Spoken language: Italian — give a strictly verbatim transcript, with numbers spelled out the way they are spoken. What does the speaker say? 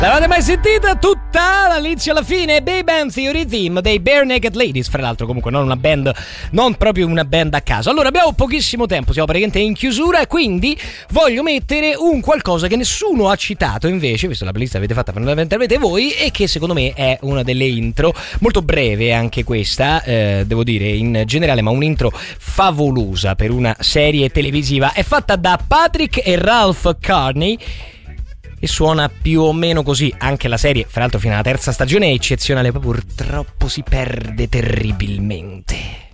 L'avete mai sentita tutta dall'inizio alla fine? Big Bang Theory Theme dei Bare Naked Ladies, fra l'altro comunque non una band, non proprio una band a caso. Allora abbiamo pochissimo tempo, siamo praticamente in chiusura, quindi voglio mettere un qualcosa che nessuno ha citato invece, visto la playlist l'avete fatta fondamentalmente voi, e che secondo me è una delle intro, molto breve anche questa, eh, devo dire in generale, ma un'intro favolosa per una serie televisiva. È fatta da Patrick e Ralph Carney e suona più o meno così. Anche la serie, fra l'altro fino alla terza stagione, è eccezionale, poi purtroppo si perde terribilmente.